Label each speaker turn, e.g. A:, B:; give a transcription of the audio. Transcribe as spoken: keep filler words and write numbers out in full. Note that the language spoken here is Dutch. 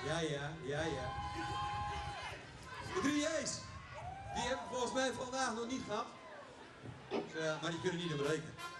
A: Ja, ja, ja, ja. De drie J's. Die hebben we volgens mij vandaag nog niet gehad. Dus, uh, maar die kunnen niet ontbreken.